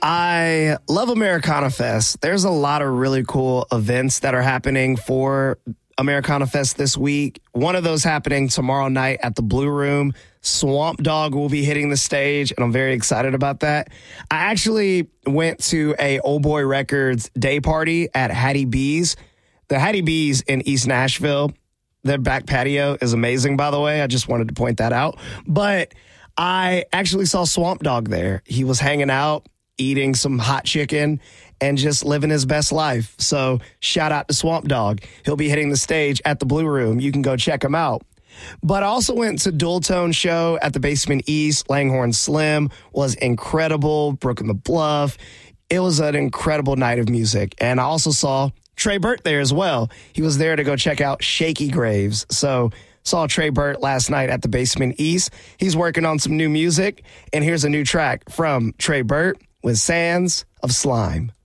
I love Americana Fest. There's a lot of really cool events that are happening for Americana Fest this week. One of those happening tomorrow night at the Blue Room. Swamp Dogg will be hitting the stage, and I'm very excited about that. I actually went to a Old Boy Records day party at Hattie B's. The Hattie B's in East Nashville, their back patio is amazing, by the way. I just wanted to point that out. But I actually saw Swamp Dogg there. He was hanging out, eating some hot chicken, and just living his best life. So shout out to Swamp Dogg. He'll be hitting the stage at the Blue Room. You can go check him out. But I also went to Dual Tone show at the Basement East. Langhorne Slim was incredible. Brook and the Bluff. It was an incredible night of music. And I also saw Trey Burt there as well. He was there to go check out Shaky Graves. So saw Trey Burt last night at the Basement East. He's working on some new music. And here's a new track from Trey Burt with Sands of Slime.